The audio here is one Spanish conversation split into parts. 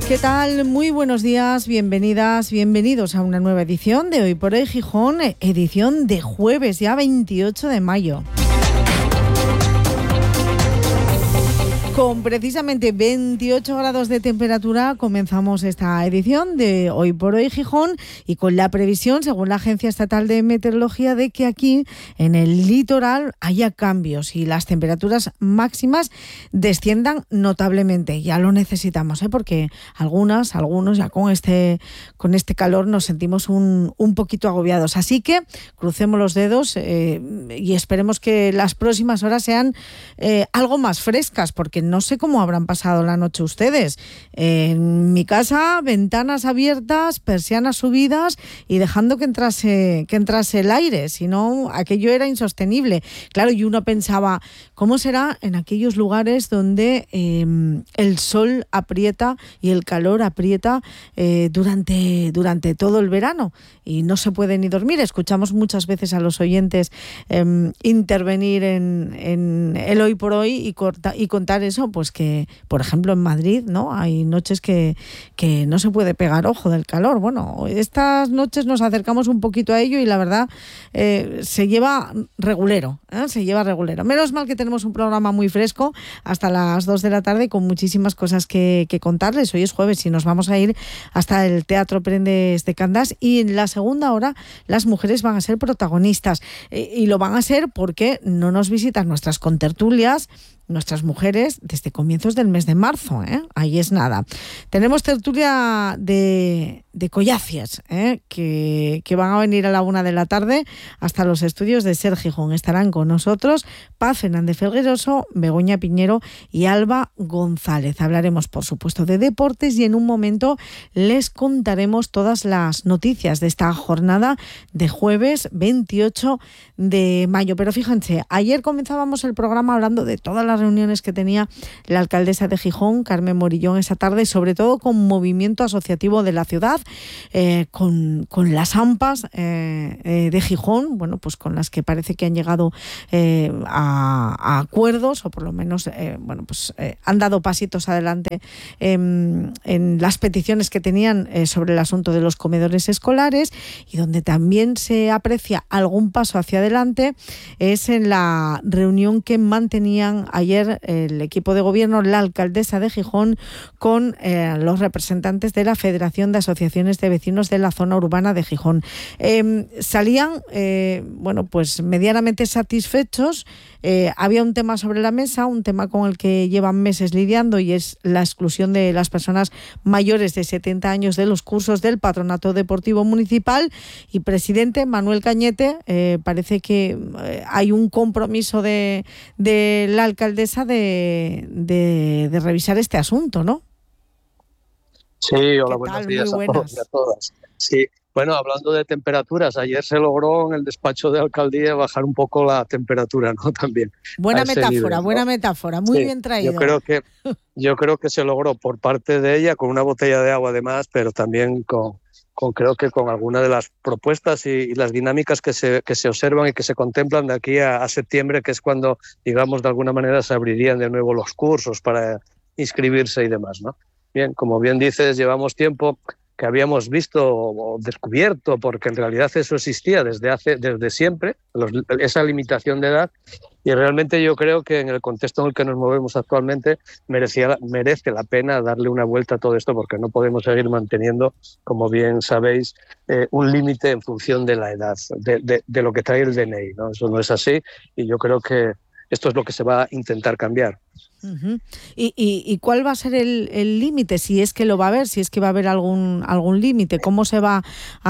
¿Qué tal? Muy buenos días, bienvenidas, bienvenidos a una nueva edición de Hoy por Hoy Gijón, edición de jueves, ya 28 de mayo. Con precisamente 28 grados de temperatura comenzamos esta edición de Hoy por Hoy Gijón y con la previsión, según la Agencia Estatal de Meteorología, de que aquí en el litoral haya cambios y las temperaturas máximas desciendan notablemente. Ya lo necesitamos, porque algunos ya con este calor nos sentimos un poquito agobiados. Así que crucemos los dedos y esperemos que las próximas horas sean algo más frescas, porque no sé cómo habrán pasado la noche ustedes. En mi casa, ventanas abiertas, persianas subidas y dejando que entrase el aire, si no, aquello era insostenible. Claro, y uno pensaba, ¿cómo será en aquellos lugares donde el sol aprieta y el calor aprieta durante todo el verano y no se puede ni dormir? Escuchamos muchas veces a los oyentes intervenir en el Hoy por Hoy y contar eso, pues que, por ejemplo, en Madrid, ¿no? Hay noches que no se puede pegar ojo del calor. Bueno, estas noches nos acercamos un poquito a ello y la verdad se lleva regulero, Menos mal que tenemos un programa muy fresco hasta las 2 de la tarde con muchísimas cosas que contarles. Hoy es jueves y nos vamos a ir hasta el Teatro Prendes de Candás y en la segunda hora las mujeres van a ser protagonistas y lo van a ser porque no nos visitan nuestras contertulias, nuestras mujeres, desde comienzos del mes de marzo, ahí es nada. Tenemos tertulia de Collacias, que van a venir a la 1 de la tarde hasta los estudios de Ser Gijón. Estarán con nosotros Paz Fernández Felgueroso, Begoña Piñero y Alba González. Hablaremos, por supuesto, de deportes y en un momento les contaremos todas las noticias de esta jornada de jueves 28 de mayo. Pero fíjense, ayer comenzábamos el programa hablando de todas las reuniones que tenía la alcaldesa de Gijón, Carmen Morillón, esa tarde, sobre todo con movimiento asociativo de la ciudad, con las AMPAs de Gijón, bueno, pues con las que parece que han llegado a acuerdos, o por lo menos han dado pasitos adelante en las peticiones que tenían sobre el asunto de los comedores escolares, y donde también se aprecia algún paso hacia adelante es en la reunión que mantenían ayer el equipo de gobierno, la alcaldesa de Gijón, con los representantes de la Federación de Asociaciones de Vecinos de la Zona Urbana de Gijón. Salían, pues medianamente satisfechos. Había un tema sobre la mesa, un tema con el que llevan meses lidiando, y es la exclusión de las personas mayores de 70 años de los cursos del Patronato Deportivo Municipal. Y presidente Manuel Cañete, parece que hay un compromiso de la alcaldesa de revisar este asunto, ¿no? Sí, hola, buenos días a todos y a todas. Sí, bueno, hablando de temperaturas, ayer se logró en el despacho de alcaldía bajar un poco la temperatura, ¿no? También. Buena metáfora, muy bien traído. Yo creo que se logró por parte de ella, con una botella de agua además, pero también creo que con alguna de las propuestas y las dinámicas que se observan y que se contemplan de aquí a septiembre, que es cuando, digamos, de alguna manera se abrirían de nuevo los cursos para inscribirse y demás, ¿no? Bien, como bien dices, llevamos tiempo que habíamos visto o descubierto, porque en realidad eso existía desde siempre, esa limitación de edad, y realmente yo creo que en el contexto en el que nos movemos actualmente merece la pena darle una vuelta a todo esto, porque no podemos seguir manteniendo, como bien sabéis, un límite en función de la edad, de lo que trae el DNI, ¿no? Eso no es así, y yo creo que esto es lo que se va a intentar cambiar. Uh-huh. ¿Y cuál va a ser el límite? Si es que lo va a haber, si es que va a haber algún límite, ¿cómo se va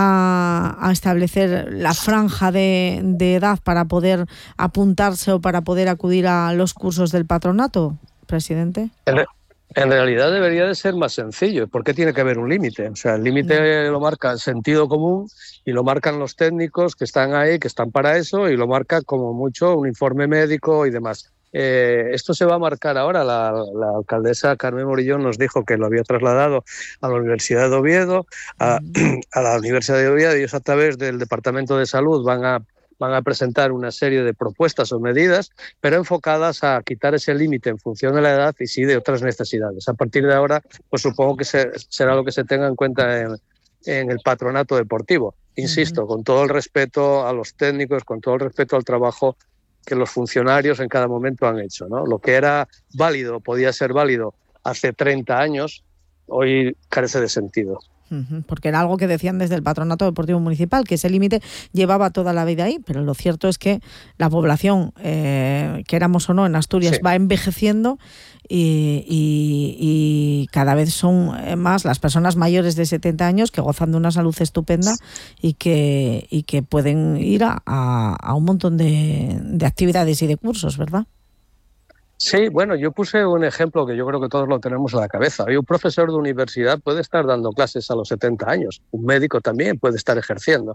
a establecer la franja de edad para poder apuntarse o para poder acudir a los cursos del patronato, presidente? En realidad debería de ser más sencillo. ¿Por qué tiene que haber un límite? O sea, el límite lo marca el sentido común y lo marcan los técnicos que están ahí, que están para eso, y lo marca como mucho un informe médico y demás. Esto se va a marcar ahora. La alcaldesa Carmen Morillón nos dijo que lo había trasladado a la Universidad de Oviedo, a la Universidad de Oviedo, y ellos a través del Departamento de Salud van a van a presentar una serie de propuestas o medidas, pero enfocadas a quitar ese límite en función de la edad y sí de otras necesidades. A partir de ahora, pues supongo que será lo que se tenga en cuenta en el patronato deportivo. Insisto, con todo el respeto a los técnicos, con todo el respeto al trabajo que los funcionarios en cada momento han hecho, ¿no? Lo que era válido, podía ser válido hace 30 años, hoy carece de sentido. Porque era algo que decían desde el Patronato Deportivo Municipal, que ese límite llevaba toda la vida ahí, pero lo cierto es que la población, queramos o no, en Asturias va envejeciendo y cada vez son más las personas mayores de 70 años que gozan de una salud estupenda y que pueden ir a un montón de actividades y de cursos, ¿verdad? Sí, bueno, yo puse un ejemplo que yo creo que todos lo tenemos en la cabeza. Hay un profesor de universidad puede estar dando clases a los 70 años, un médico también puede estar ejerciendo.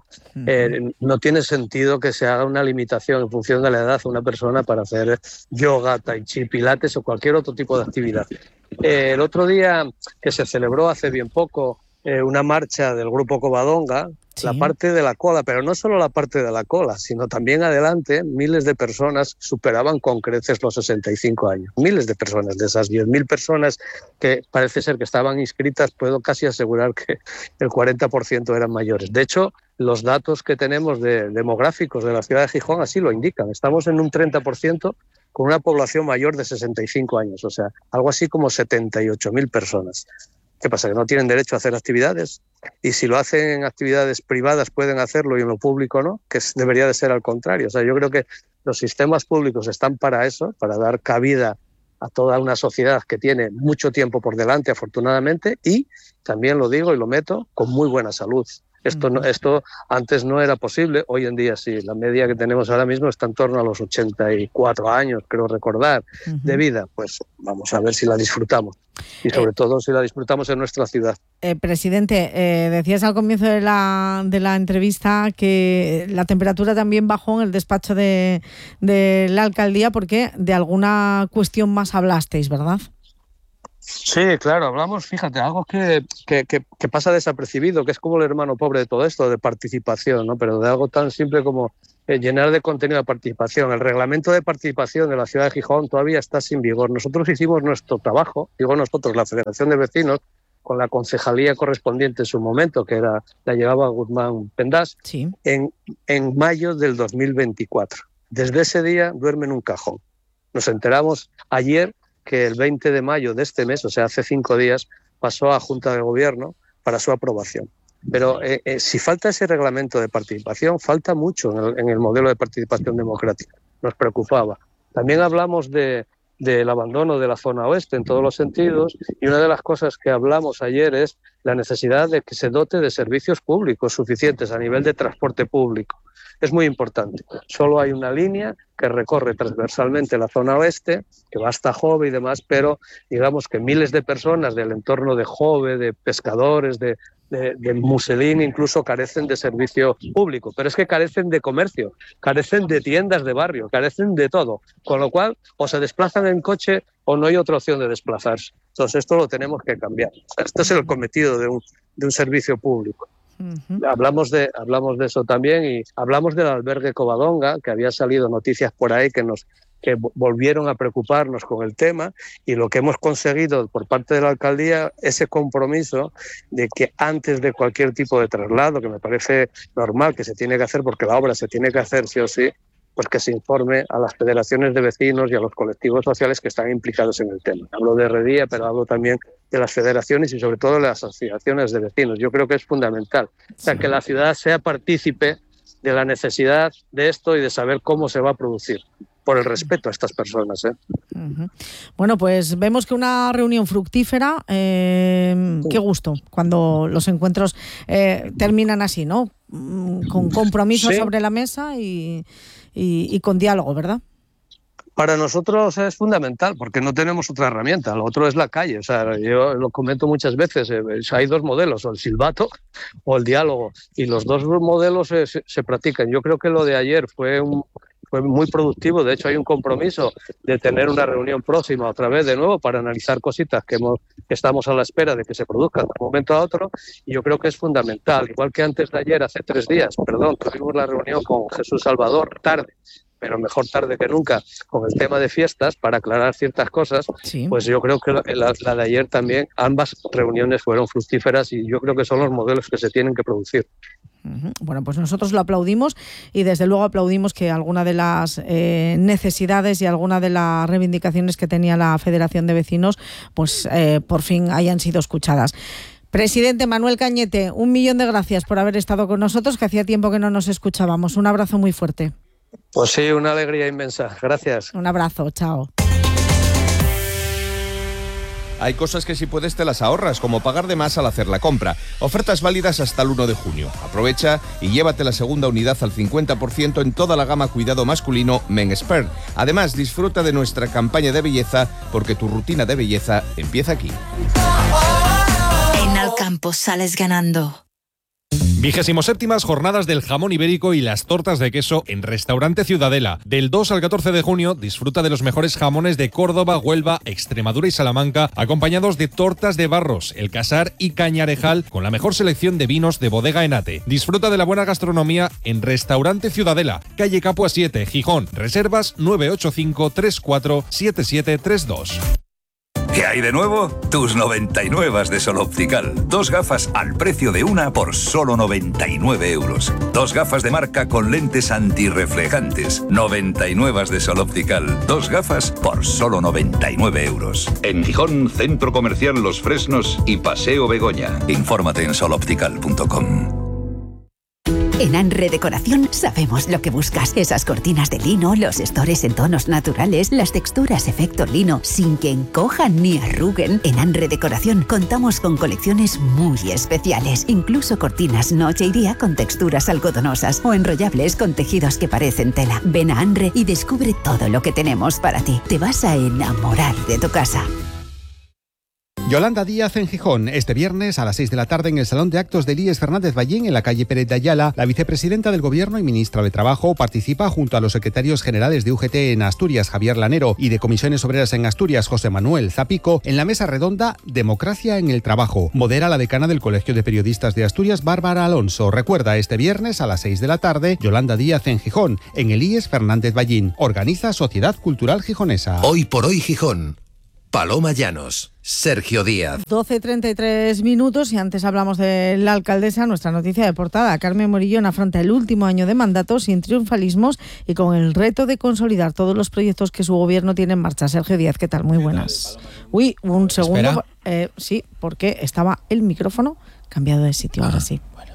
No tiene sentido que se haga una limitación en función de la edad de una persona para hacer yoga, tai chi, pilates o cualquier otro tipo de actividad. El otro día que se celebró hace bien poco una marcha del Grupo Covadonga, la parte de la cola, pero no solo la parte de la cola, sino también adelante, miles de personas superaban con creces los 65 años. Miles de personas, de esas 10.000 personas que parece ser que estaban inscritas, puedo casi asegurar que el 40% eran mayores. De hecho, los datos que tenemos demográficos de la ciudad de Gijón así lo indican. Estamos en un 30% con una población mayor de 65 años, o sea, algo así como 78.000 personas. ¿Qué pasa? ¿Que no tienen derecho a hacer actividades? Y si lo hacen en actividades privadas pueden hacerlo y en lo público no, que debería de ser al contrario. O sea, yo creo que los sistemas públicos están para eso, para dar cabida a toda una sociedad que tiene mucho tiempo por delante, afortunadamente, y también lo digo y lo meto, con muy buena salud. Esto antes no era posible, hoy en día sí. La media que tenemos ahora mismo está en torno a los 84 años, creo recordar, de vida. Pues vamos a ver si la disfrutamos y sobre todo si la disfrutamos en nuestra ciudad. Presidente, decías al comienzo de la entrevista que la temperatura también bajó en el despacho de la alcaldía porque de alguna cuestión más hablasteis, ¿verdad? Sí, claro, hablamos, fíjate, algo que pasa desapercibido, que es como el hermano pobre de todo esto, de participación, ¿no? Pero de algo tan simple como llenar de contenido de participación. El reglamento de participación de la ciudad de Gijón todavía está sin vigor. Nosotros hicimos nuestro trabajo, digo nosotros, la Federación de Vecinos, con la concejalía correspondiente en su momento, que la llevaba Guzmán Pendas, en mayo del 2024. Desde ese día duerme en un cajón. Nos enteramos ayer que el 20 de mayo de este mes, o sea, hace 5 días, pasó a Junta de Gobierno para su aprobación. Pero si falta ese reglamento de participación, falta mucho en el modelo de participación democrática. Nos preocupaba. También hablamos del abandono de la zona oeste en todos los sentidos, y una de las cosas que hablamos ayer es la necesidad de que se dote de servicios públicos suficientes a nivel de transporte público. Es muy importante. Solo hay una línea que recorre transversalmente la zona oeste, que va hasta Jove y demás, pero digamos que miles de personas del entorno de Jove, de pescadores, de Muselín, incluso carecen de servicio público. Pero es que carecen de comercio, carecen de tiendas de barrio, carecen de todo. Con lo cual, o se desplazan en coche o no hay otra opción de desplazarse. Entonces, esto lo tenemos que cambiar. Este es el cometido de un servicio público. Hablamos de eso también, y hablamos del albergue Covadonga, que había salido noticias por ahí que volvieron a preocuparnos con el tema, y lo que hemos conseguido por parte de la alcaldía, ese compromiso de que antes de cualquier tipo de traslado, que me parece normal que se tiene que hacer porque la obra se tiene que hacer sí o sí, pues que se informe a las federaciones de vecinos y a los colectivos sociales que están implicados en el tema. Hablo de Redía, pero hablo también de las federaciones y sobre todo de las asociaciones de vecinos. Yo creo que es fundamental. O sea, que la ciudad sea partícipe de la necesidad de esto y de saber cómo se va a producir, por el respeto a estas personas. Bueno, pues vemos que una reunión fructífera, qué gusto cuando los encuentros terminan así, ¿no? Con compromisos sobre la mesa y con diálogo, ¿verdad? Para nosotros es fundamental porque no tenemos otra herramienta, lo otro es la calle. O sea, yo lo comento muchas veces, hay dos modelos, o el silbato o el diálogo, y los dos modelos se practican. Yo creo que lo de ayer fue fue muy productivo. De hecho, hay un compromiso de tener una reunión próxima otra vez de nuevo para analizar cositas que estamos a la espera de que se produzcan de un momento a otro, y yo creo que es fundamental. Igual que antes de ayer, hace 3 días, tuvimos la reunión con Jesús Salvador, tarde, pero mejor tarde que nunca, con el tema de fiestas para aclarar ciertas cosas, sí. Pues yo creo que la de ayer también, ambas reuniones fueron fructíferas y yo creo que son los modelos que se tienen que producir. Bueno, pues nosotros lo aplaudimos y desde luego aplaudimos que alguna de las necesidades y alguna de las reivindicaciones que tenía la Federación de Vecinos pues por fin hayan sido escuchadas. Presidente Manuel Cañete, 1.000.000 de gracias por haber estado con nosotros, que hacía tiempo que no nos escuchábamos. Un abrazo muy fuerte. Pues sí, una alegría inmensa. Gracias. Un abrazo, chao. Hay cosas que si puedes te las ahorras, como pagar de más al hacer la compra. Ofertas válidas hasta el 1 de junio. Aprovecha y llévate la segunda unidad al 50% en toda la gama cuidado masculino Men Expert. Además, disfruta de nuestra campaña de belleza, porque tu rutina de belleza empieza aquí. En Alcampo sales ganando. 27ª Jornadas del Jamón Ibérico y las tortas de queso en Restaurante Ciudadela. Del 2 al 14 de junio disfruta de los mejores jamones de Córdoba, Huelva, Extremadura y Salamanca, acompañados de tortas de Barros, El Casar y Cañarejal, con la mejor selección de vinos de Bodega Enate. Disfruta de la buena gastronomía en Restaurante Ciudadela, calle Capua 7, Gijón. Reservas 985 34 7732. ¿Qué hay de nuevo? Tus 99 de Sol Optical. 2 gafas al precio de una por solo 99 euros. 2 gafas de marca con lentes antirreflejantes. 99 de Sol Optical. 2 gafas por solo 99 euros. En Gijón, Centro Comercial Los Fresnos y Paseo Begoña. Infórmate en soloptical.com. En Anre Decoración sabemos lo que buscas. Esas cortinas de lino, los estores en tonos naturales, las texturas efecto lino, sin que encojan ni arruguen. En Anre Decoración contamos con colecciones muy especiales. Incluso cortinas noche y día con texturas algodonosas o enrollables con tejidos que parecen tela. Ven a Anre y descubre todo lo que tenemos para ti. Te vas a enamorar de tu casa. Yolanda Díaz en Gijón. Este viernes a las 6 de la tarde en el Salón de Actos del IES Fernández Ballín, en la calle Pérez de Ayala, la vicepresidenta del Gobierno y ministra de Trabajo participa junto a los secretarios generales de UGT en Asturias, Javier Lanero, y de Comisiones Obreras en Asturias, José Manuel Zapico, en la mesa redonda Democracia en el Trabajo. Modera la decana del Colegio de Periodistas de Asturias, Bárbara Alonso. Recuerda, este viernes a las 6 de la tarde, Yolanda Díaz en Gijón, en el IES Fernández Ballín. Organiza Sociedad Cultural Gijonesa. Hoy por hoy Gijón. Paloma Llanos, Sergio Díaz. 12:33 y antes hablamos de la alcaldesa. Nuestra noticia de portada: Carmen Morillón afronta el último año de mandato sin triunfalismos y con el reto de consolidar todos los proyectos que su gobierno tiene en marcha. Sergio Díaz, ¿qué tal? Muy buenas. Uy, un segundo. Sí, porque estaba el micrófono cambiado de sitio. Ahora sí. Bueno.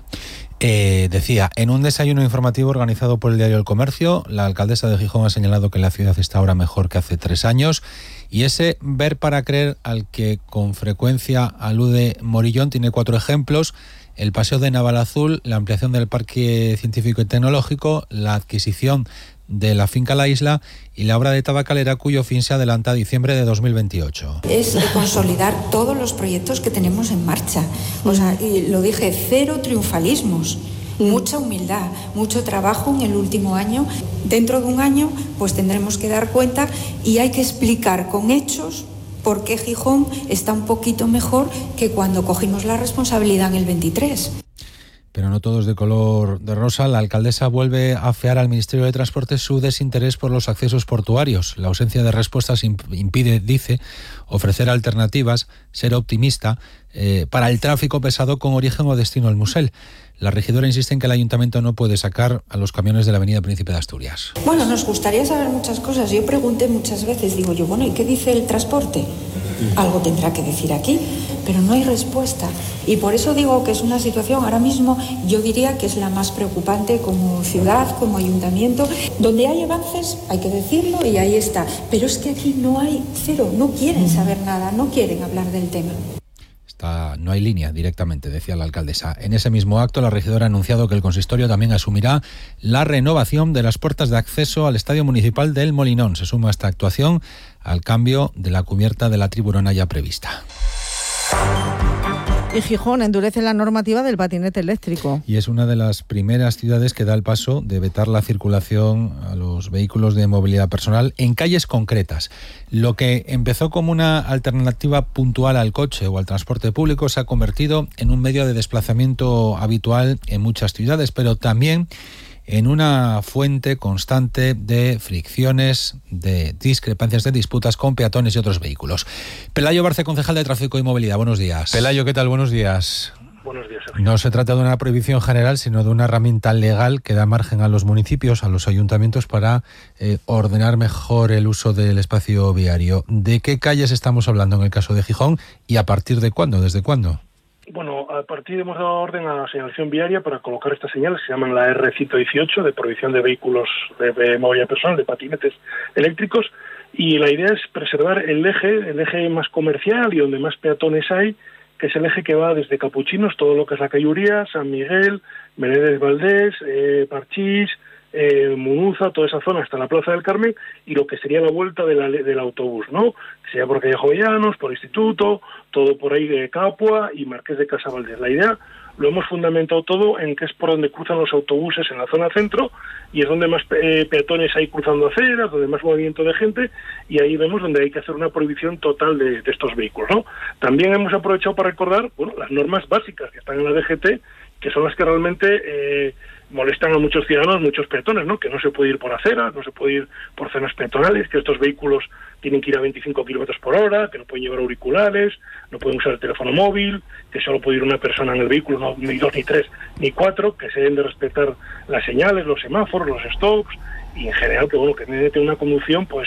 Decía, en un desayuno informativo organizado por el diario El Comercio, la alcaldesa de Gijón ha señalado que la ciudad está ahora mejor que hace 3 años, y ese ver para creer al que con frecuencia alude Morillón tiene 4 ejemplos: el paseo de Navalazul, la ampliación del parque científico y tecnológico, la adquisición de la finca La Isla y la obra de Tabacalera, cuyo fin se adelanta a diciembre de 2028. Es consolidar todos los proyectos que tenemos en marcha. O sea, y lo dije, 0 triunfalismos. Mucha humildad, mucho trabajo en el último año. Dentro de un año, pues tendremos que dar cuenta y hay que explicar con hechos por qué Gijón está un poquito mejor que cuando cogimos la responsabilidad en el 23. Pero no todo es de color de rosa. La alcaldesa vuelve a afear al Ministerio de Transportes su desinterés por los accesos portuarios. La ausencia de respuestas impide, dice, ofrecer alternativas, ser optimista para el tráfico pesado con origen o destino al Musel. La regidora insiste en que el ayuntamiento no puede sacar a los camiones de la avenida Príncipe de Asturias. Bueno, nos gustaría saber muchas cosas. Yo pregunté muchas veces, digo yo, bueno, ¿y qué dice el transporte? Algo tendrá que decir aquí, pero no hay respuesta. Y por eso digo que es una situación, ahora mismo yo diría que es la más preocupante como ciudad, como ayuntamiento. Donde hay avances, hay que decirlo, y ahí está. Pero es que aquí no hay 0, no quieren saber nada, no quieren hablar del tema. No hay línea directamente, decía la alcaldesa. En ese mismo acto, la regidora ha anunciado que el consistorio también asumirá la renovación de las puertas de acceso al Estadio Municipal del Molinón. Se suma esta actuación al cambio de la cubierta de la tribuna ya prevista. Y Gijón endurece la normativa del patinete eléctrico. Y es una de las primeras ciudades que da el paso de vetar la circulación a los vehículos de movilidad personal en calles concretas. Lo que empezó como una alternativa puntual al coche o al transporte público se ha convertido en un medio de desplazamiento habitual en muchas ciudades, pero también en una fuente constante de fricciones, de discrepancias, de disputas con peatones y otros vehículos. Pelayo Barce, concejal de Tráfico y Movilidad, buenos días. Pelayo, ¿qué tal? Buenos días. Buenos días, Sergio. No se trata de una prohibición general, sino de una herramienta legal que da margen a los municipios, a los ayuntamientos, para ordenar mejor el uso del espacio viario. ¿De qué calles estamos hablando en el caso de Gijón y a partir de cuándo? ¿Desde cuándo? Bueno, a partir hemos dado orden a la señalización viaria para colocar estas señales, se llaman la R118, de prohibición de vehículos de movilidad personal, de patinetes eléctricos, y la idea es preservar el eje más comercial y donde más peatones hay, que es el eje que va desde Capuchinos, todo lo que es la calle Uría, San Miguel, Menéndez Valdés, Parchís, Munuza, toda esa zona hasta la Plaza del Carmen, y lo que sería la vuelta del autobús, ¿no? Que sería por calle Jovellanos, por Instituto, todo por ahí de Capua y Marqués de Casavaldés. La idea lo hemos fundamentado todo en que es por donde cruzan los autobuses en la zona centro, y es donde más peatones hay cruzando aceras, donde más movimiento de gente, y ahí vemos donde hay que hacer una prohibición total de estos vehículos, ¿no? También hemos aprovechado para recordar, bueno, las normas básicas que están en la DGT, que son las que realmente molestan a muchos ciudadanos, muchos peatones, ¿no? Que no se puede ir por aceras, no se puede ir por zonas peatonales, que estos vehículos tienen que ir a 25 kilómetros por hora, que no pueden llevar auriculares, no pueden usar el teléfono móvil, que solo puede ir una persona en el vehículo, no ni 2, ni 3, ni 4, que se deben de respetar las señales, los semáforos, los stops, y en general que bueno, que debe tener una conducción pues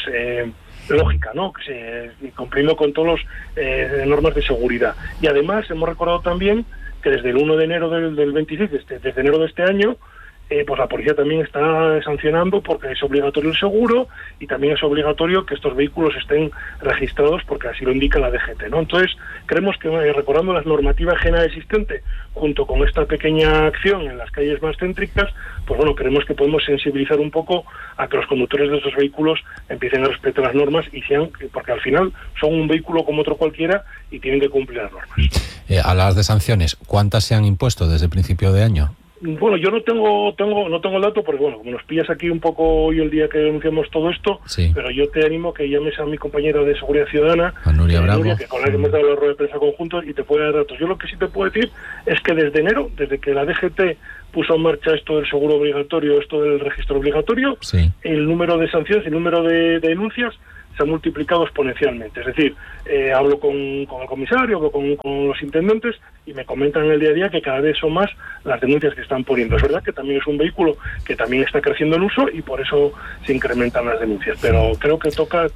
lógica, ¿no? Que se cumpliendo con todas las normas de seguridad. Y además hemos recordado también que desde el 1 de enero del 26, desde enero de este año, pues la policía también está sancionando porque es obligatorio el seguro y también es obligatorio que estos vehículos estén registrados porque así lo indica la DGT, ¿no? Entonces, creemos que recordando la normativa general existente junto con esta pequeña acción en las calles más céntricas, pues bueno, creemos que podemos sensibilizar un poco a que los conductores de estos vehículos empiecen a respetar las normas y sean, porque al final son un vehículo como otro cualquiera y tienen que cumplir las normas. A las de sanciones, ¿cuántas se han impuesto desde el principio de año? Bueno, yo no tengo el dato porque, bueno, como nos pillas aquí un poco hoy el día que denunciamos todo esto, sí. Pero yo te animo que llames a mi compañera de Seguridad Ciudadana, a Nuria Bravo, Nuria, que con la que hemos dado la rueda de prensa conjuntos y te puede dar datos. Yo lo que sí te puedo decir es que desde enero, desde que la DGT puso en marcha esto del seguro obligatorio, esto del registro obligatorio, sí. El número de sanciones, el número de denuncias se ha multiplicado exponencialmente. Es decir, hablo con el comisario, hablo con los intendentes y me comentan en el día a día que cada vez son más las denuncias que están poniendo. Es verdad que también es un vehículo que también está creciendo en uso y por eso se incrementan las denuncias. Pero creo que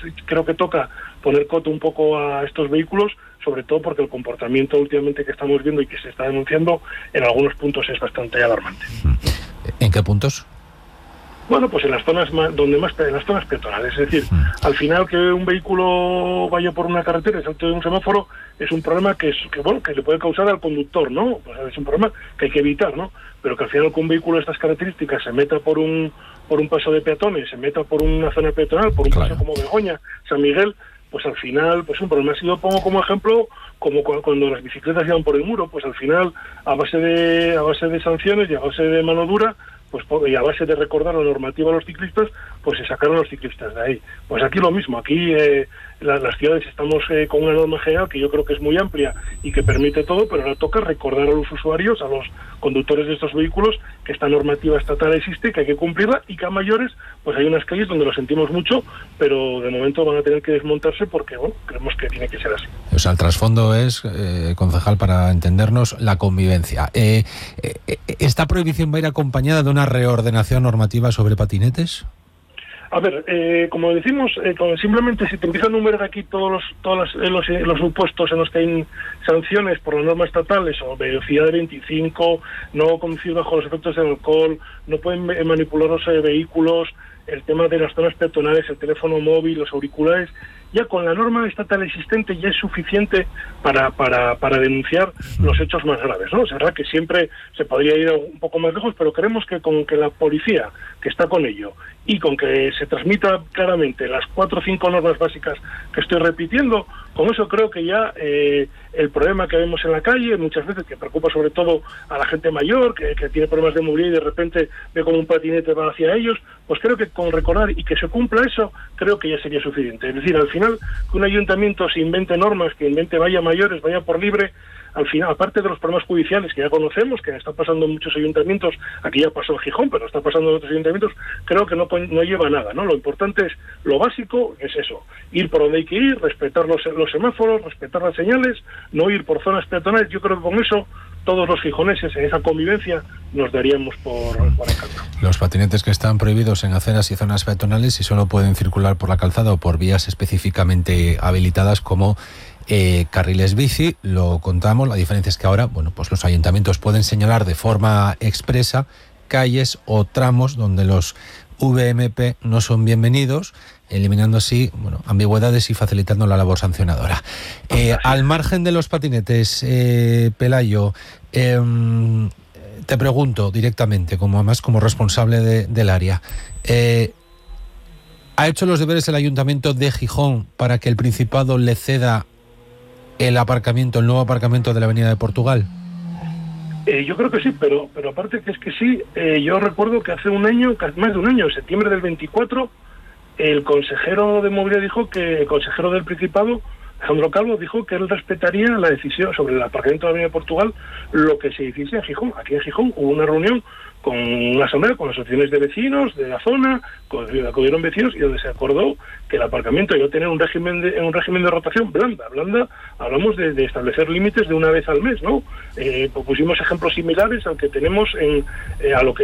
toca poner coto un poco a estos vehículos, sobre todo porque el comportamiento últimamente que estamos viendo y que se está denunciando en algunos puntos es bastante alarmante. ¿En qué puntos? Bueno, pues en las zonas en las zonas peatonales, es decir, al final que un vehículo vaya por una carretera y salte de un semáforo es un problema que le puede causar al conductor, ¿no? Pues es un problema que hay que evitar, ¿no? Pero que al final que un vehículo de estas características se meta por un paso de peatones, se meta por una zona peatonal, por un paso como Begoña, San Miguel, pues al final, pues un problema. Yo pongo como ejemplo como cuando las bicicletas llevan por el muro, pues al final a base de sanciones y a base de mano dura, pues y a base de recordar la normativa a los ciclistas, pues se sacaron los ciclistas de ahí. Pues aquí lo mismo, aquí las ciudades estamos con una norma general que yo creo que es muy amplia y que permite todo, pero ahora toca recordar a los usuarios, a los conductores de estos vehículos, que esta normativa estatal existe, que hay que cumplirla y que a mayores pues hay unas calles donde lo sentimos mucho, pero de momento van a tener que desmontarse porque, bueno, creemos que tiene que ser así. O sea, el trasfondo es, concejal, para entendernos, la convivencia. ¿Esta prohibición va a ir acompañada de una reordenación normativa sobre patinetes? A ver, como decimos, simplemente si te empiezan a enumerar aquí todos los supuestos en los que hay sanciones por la norma estatales, o velocidad de 25, no conducir bajo los efectos del alcohol, no pueden manipular los vehículos, el tema de las zonas peatonales, el teléfono móvil, los auriculares, ya con la norma estatal existente ya es suficiente para denunciar los hechos más graves, ¿no? Es verdad que siempre se podría ir un poco más lejos, pero creemos que con que la policía, que está con ello, y con que se transmita claramente las 4 o 5 normas básicas que estoy repitiendo, Con eso creo que ya el problema que vemos en la calle, muchas veces, que preocupa sobre todo a la gente mayor, que tiene problemas de movilidad y de repente ve como un patinete va hacia ellos, pues creo que con recordar y que se cumpla eso, creo que ya sería suficiente. Es decir, al final, que un ayuntamiento se invente normas, que invente vaya mayores, vaya por libre, al final, aparte de los problemas judiciales que ya conocemos, que está pasando en muchos ayuntamientos, aquí ya pasó en Gijón, pero está pasando en otros ayuntamientos, creo que no lleva nada, ¿no? Lo importante es, lo básico es eso, ir por donde hay que ir, respetar los semáforos, respetar las señales, no ir por zonas peatonales. Yo creo que con eso todos los gijoneses en esa convivencia nos daríamos por encanto. Los patinetes que están prohibidos en aceras y zonas peatonales y solo pueden circular por la calzada o por vías específicamente habilitadas como carriles bici, lo contamos. La diferencia es que ahora, bueno, pues los ayuntamientos pueden señalar de forma expresa calles o tramos donde los VMP no son bienvenidos, eliminando así, bueno, ambigüedades y facilitando la labor sancionadora. Al margen de los patinetes, Pelayo, te pregunto directamente, además como responsable del área, ¿ha hecho los deberes el Ayuntamiento de Gijón para que el Principado le ceda el nuevo aparcamiento de la Avenida de Portugal? Yo creo que sí, pero aparte que es que sí, yo recuerdo que hace un año, más de un año, en septiembre del 24, el consejero de movilidad dijo que el consejero del Principado, Alejandro Calvo, dijo que él respetaría la decisión sobre el aparcamiento de la Avenida de Portugal, lo que se hiciese en Gijón. Aquí en Gijón hubo una reunión con una asamblea, con asociaciones de vecinos de la zona, acudieron vecinos y donde se acordó que el aparcamiento iba a tener un régimen de rotación blanda, hablamos de establecer límites de una vez al mes, ¿no? Pusimos ejemplos similares al que tenemos a lo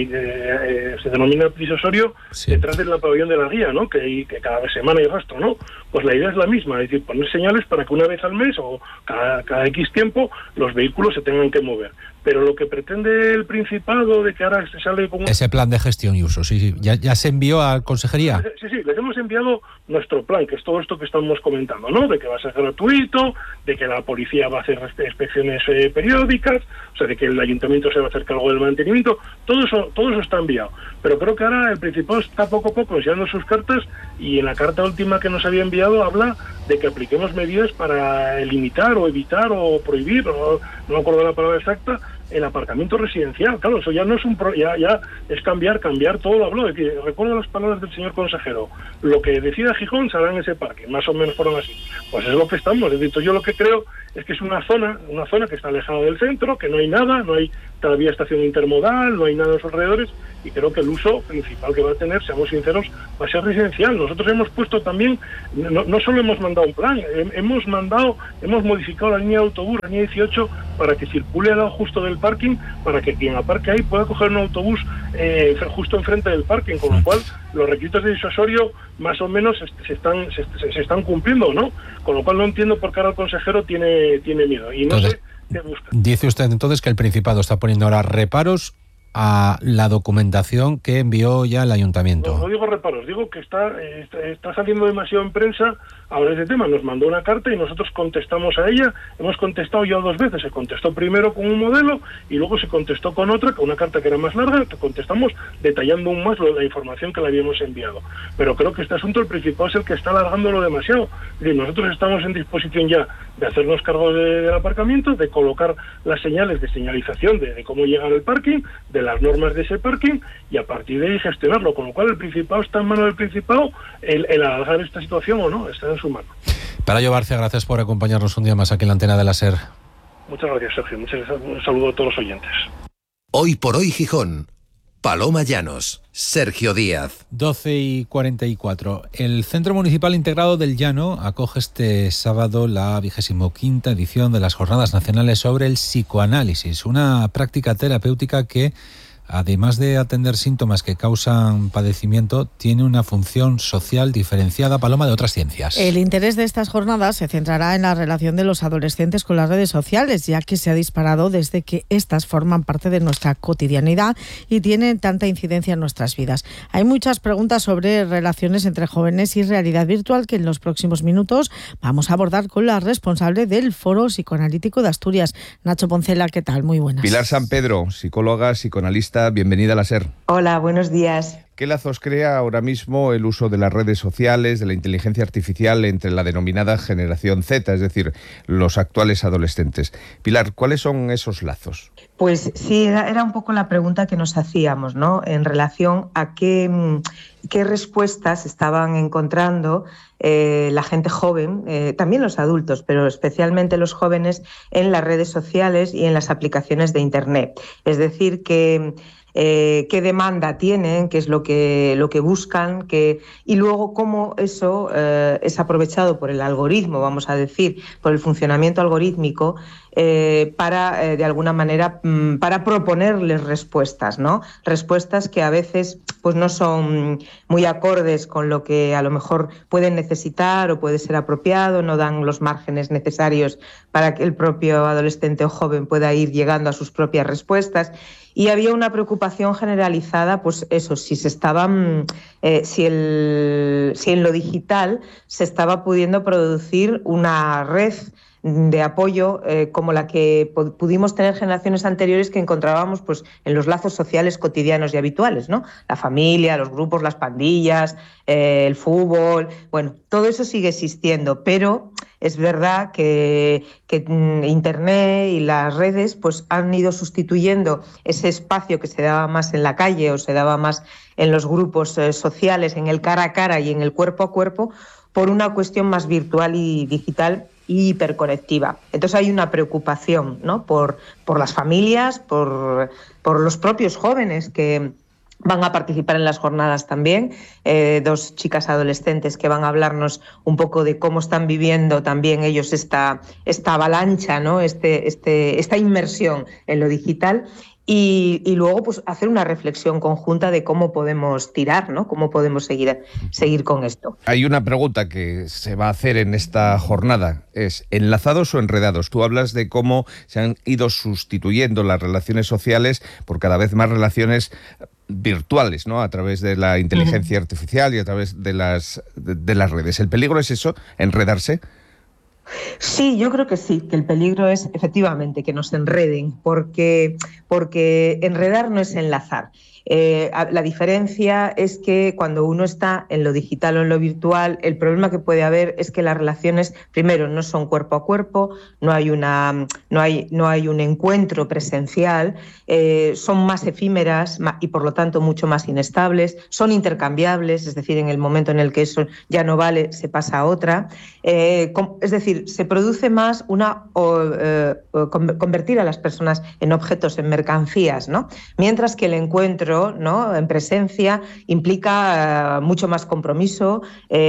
que se denomina el piso Osorio, sí, detrás del pabellón de la guía, ¿no? Que cada semana hay rastro, ¿no? Pues la idea es la misma, es decir, poner señales para que una vez al mes o cada X tiempo los vehículos se tengan que mover. Pero lo que pretende el Principado de que ahora se sale con ese plan de gestión y uso, sí. ¿Ya se envió a Consejería? Sí, les hemos enviado nuestro plan, que es todo esto que estamos comentando, ¿no? De que va a ser gratuito, de que la policía va a hacer inspecciones periódicas, o sea, de que el ayuntamiento se va a hacer cargo del mantenimiento, todo eso está enviado. Pero creo que ahora el Principado está poco a poco enseñando sus cartas, y en la carta última que nos había enviado habla de que apliquemos medidas para limitar o evitar o prohibir, no me acuerdo la palabra exacta, el aparcamiento residencial. Claro, eso ya no es ya es cambiar, todo lo habló. Recuerdo las palabras del señor consejero, lo que decida Gijón se hará en ese parque, más o menos fueron así. Pues es lo que estamos. Es decir, yo lo que creo es que es una zona que está alejada del centro, que no hay nada, no hay todavía estación intermodal, no hay nada en los alrededores, y creo que el uso principal que va a tener, seamos sinceros, va a ser residencial. Nosotros hemos puesto también, no solo hemos mandado un plan, hemos modificado la línea de autobús, la línea 18, para que circule al lado justo del parking, para que quien aparque ahí pueda coger un autobús justo enfrente del parking, con lo cual los requisitos de disuasorio más o menos se están cumpliendo, ¿no? Con lo cual no entiendo por qué ahora el consejero tiene miedo, y no entonces, sé qué busca. Dice usted entonces que el Principado está poniendo ahora reparos a la documentación que envió ya el ayuntamiento. No digo reparos, digo que está saliendo demasiado en prensa ahora ese tema. Nos mandó una carta y nosotros contestamos a ella. Hemos contestado ya 2 veces. Se contestó primero con un modelo y luego se contestó con otra, con una carta que era más larga, que contestamos detallando aún más la información que le habíamos enviado. Pero creo que este asunto, el Principado, es el que está alargándolo demasiado. Es decir, nosotros estamos en disposición ya de hacernos cargo del aparcamiento, de colocar las señales de señalización de cómo llegar al parking, de las normas de ese parking, y a partir de ahí gestionarlo, con lo cual el Principado está en mano del Principado, el alargar esta situación o no, está en su mano. Pelayo Barcia, gracias por acompañarnos un día más aquí en la antena de la SER. Muchas gracias, Sergio. Un saludo a todos los oyentes. Hoy por hoy Gijón. Paloma Llanos, Sergio Díaz. 12:44. El Centro Municipal Integrado del Llano acoge este sábado la 25ª edición de las Jornadas Nacionales sobre el Psicoanálisis, una práctica terapéutica que, además de atender síntomas que causan padecimiento, tiene una función social diferenciada, Paloma, de otras ciencias. El interés de estas jornadas se centrará en la relación de los adolescentes con las redes sociales, ya que se ha disparado desde que estas forman parte de nuestra cotidianidad y tienen tanta incidencia en nuestras vidas. Hay muchas preguntas sobre relaciones entre jóvenes y realidad virtual que en los próximos minutos vamos a abordar con la responsable del Foro Psicoanalítico de Asturias, Nacho Poncela. ¿Qué tal? Muy buenas. Pilar San Pedro, psicóloga, psicoanalista, bienvenida a la SER. Hola, buenos días. ¿Qué lazos crea ahora mismo el uso de las redes sociales, de la inteligencia artificial entre la denominada generación Z, es decir, los actuales adolescentes? Pilar, ¿cuáles son esos lazos? Pues sí, era un poco la pregunta que nos hacíamos, ¿no? En relación a qué respuestas estaban encontrando la gente joven, también los adultos, pero especialmente los jóvenes, en las redes sociales y en las aplicaciones de Internet. Es decir, qué demanda tienen, qué es lo que buscan, y luego cómo eso es aprovechado por el algoritmo, vamos a decir, por el funcionamiento algorítmico, para, de alguna manera, para proponerles respuestas, ¿no? Respuestas que a veces pues no son muy acordes con lo que a lo mejor pueden necesitar o puede ser apropiado, no dan los márgenes necesarios para que el propio adolescente o joven pueda ir llegando a sus propias respuestas. Y había una preocupación generalizada, pues eso, si en lo digital se estaba pudiendo producir una red de apoyo como la que pudimos tener generaciones anteriores, que encontrábamos pues en los lazos sociales cotidianos y habituales, ¿no? La familia, los grupos, las pandillas, el fútbol, bueno, todo eso sigue existiendo, pero es verdad que Internet y las redes pues han ido sustituyendo ese espacio que se daba más en la calle o se daba más en los grupos sociales, en el cara a cara y en el cuerpo a cuerpo, por una cuestión más virtual y digital y hiperconectiva. Entonces hay una preocupación, ¿no? por las familias, por los propios jóvenes que van a participar en las jornadas también, 2 chicas adolescentes que van a hablarnos un poco de cómo están viviendo también ellos esta avalancha, ¿no? Esta inmersión en lo digital. Y luego pues hacer una reflexión conjunta de cómo podemos tirar, ¿no? Cómo podemos seguir con esto. Hay una pregunta que se va a hacer en esta jornada, es ¿enlazados o enredados? Tú hablas de cómo se han ido sustituyendo las relaciones sociales por cada vez más relaciones virtuales, ¿no? A través de la inteligencia artificial y a través de las redes. ¿El peligro es eso, enredarse? Sí, yo creo que sí, que el peligro es efectivamente que nos enreden, porque enredar no es enlazar. La diferencia es que cuando uno está en lo digital o en lo virtual, el problema que puede haber es que las relaciones, primero, no son cuerpo a cuerpo, no hay un encuentro presencial, son más efímeras y por lo tanto mucho más inestables, son intercambiables, es decir, en el momento en el que eso ya no vale, se pasa a otra. Es decir, se produce más convertir a las personas en objetos, en mercancías, ¿no? Mientras que el encuentro, ¿no? En presencia implica mucho más compromiso,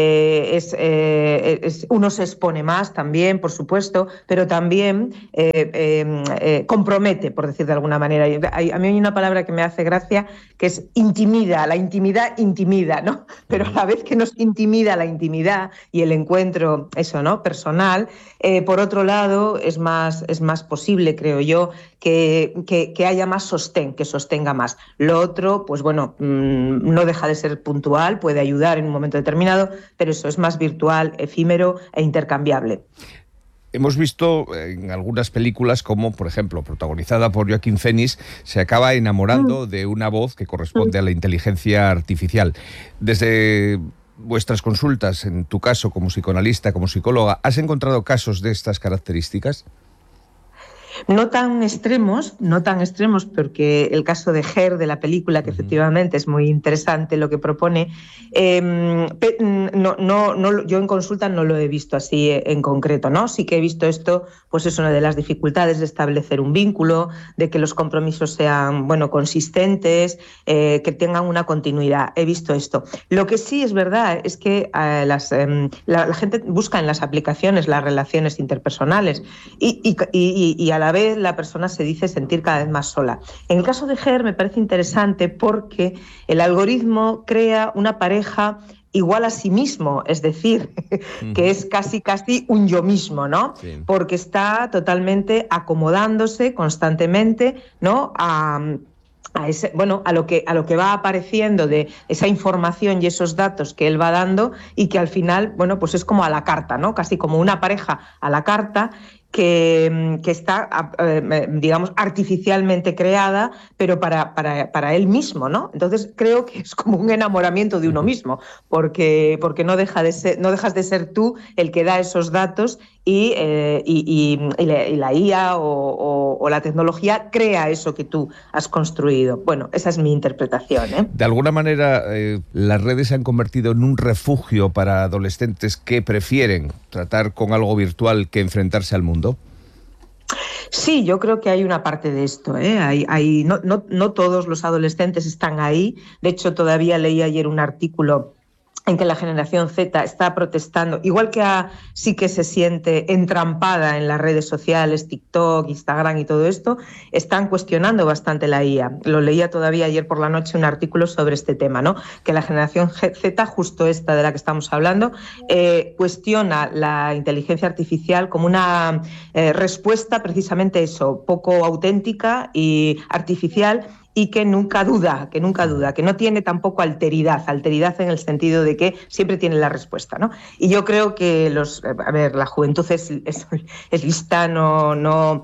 uno se expone más también, por supuesto, pero también compromete, por decir de alguna manera. A mí hay una palabra que me hace gracia, que es intimida, la intimidad intimida, ¿no? Pero a la vez que nos intimida la intimidad y el encuentro, eso, ¿no? Personal, por otro lado, es más posible, creo yo, que haya más sostén, que sostenga más. Lo otro, pues bueno, no deja de ser puntual, puede ayudar en un momento determinado, pero eso es más virtual, efímero e intercambiable. Hemos visto en algunas películas como, por ejemplo, protagonizada por Joaquín Phoenix, se acaba enamorando de una voz que corresponde a la inteligencia artificial. Desde vuestras consultas, en tu caso como psicoanalista, como psicóloga, ¿has encontrado casos de estas características? No tan extremos, porque el caso de Her, de la película, que efectivamente es muy interesante lo que propone, yo en consulta no lo he visto así en concreto, ¿no? Sí que he visto esto, pues es una de las dificultades de establecer un vínculo, de que los compromisos sean, bueno, consistentes, que tengan una continuidad. He visto esto. Lo que sí es verdad es que la gente busca en las aplicaciones las relaciones interpersonales y a la vez la persona se dice sentir cada vez más sola. En el caso de Her me parece interesante porque el algoritmo crea una pareja igual a sí mismo, es decir, que es casi un yo mismo, ¿no? Sí. Porque está totalmente acomodándose constantemente, ¿no? a lo que va apareciendo de esa información y esos datos que él va dando y que al final, bueno, pues es como a la carta, ¿no? Casi como una pareja a la carta. que está, digamos, artificialmente creada, pero para él mismo, ¿no? Entonces creo que es como un enamoramiento de uno mismo, porque no dejas de ser tú el que da esos datos y la IA o la tecnología crea eso que tú has construido. Bueno, esa es mi interpretación, ¿eh? De alguna manera, las redes se han convertido en un refugio para adolescentes que prefieren tratar con algo virtual que enfrentarse al mundo. Sí, yo creo que hay una parte de esto, ¿eh? No todos los adolescentes están ahí. De hecho, todavía leí ayer un artículo en que la generación Z está protestando, igual que sí que se siente entrampada en las redes sociales, TikTok, Instagram y todo esto, están cuestionando bastante la IA. Lo leía todavía ayer por la noche un artículo sobre este tema, ¿no? Que la generación Z, justo esta de la que estamos hablando, cuestiona la inteligencia artificial como una respuesta precisamente eso, poco auténtica y artificial, y que nunca duda, que no tiene tampoco alteridad en el sentido de que siempre tiene la respuesta, ¿no? Y yo creo que la juventud es lista, no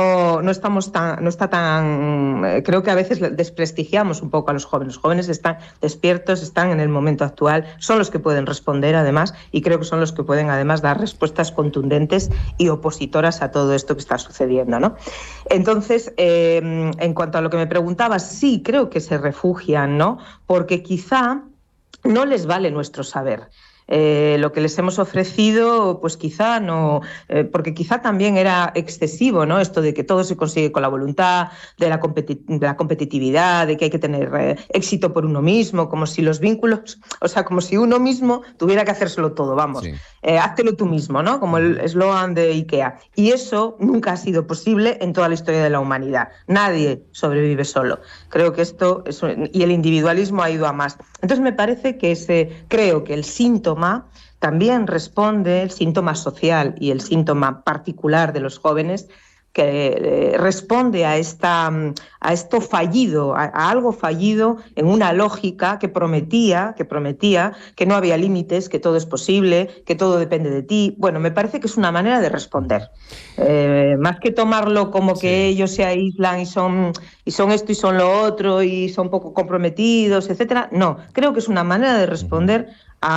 está tan, creo que a veces desprestigiamos un poco a los jóvenes. Los jóvenes están despiertos, están en el momento actual, son los que pueden responder además, y creo que son los que pueden además dar respuestas contundentes y opositoras a todo esto que está sucediendo, ¿no? Entonces, en cuanto a lo que me preguntaba, sí, creo que se refugian, ¿no? Porque quizá no les vale nuestro saber. Lo que les hemos ofrecido, pues quizá no, porque quizá también era excesivo, ¿no? Esto de que todo se consigue con la voluntad, de la competitividad, de que hay que tener éxito por uno mismo, como si los vínculos, o sea, como si uno mismo tuviera que hacérselo todo, vamos, sí. Háztelo tú mismo, ¿no? Como el eslogan de IKEA. Y eso nunca ha sido posible en toda la historia de la humanidad. Nadie sobrevive solo. Creo que y el individualismo ha ido a más. Entonces me parece que creo que el síntoma también responde, el síntoma social y el síntoma particular de los jóvenes, que responde a esto fallido, a algo fallido en una lógica que prometía que no había límites, que todo es posible, que todo depende de ti. Bueno, me parece que es una manera de responder. Más que tomarlo como que ellos se aíslan y son esto y son lo otro y son poco comprometidos, etcétera. No, creo que es una manera de responder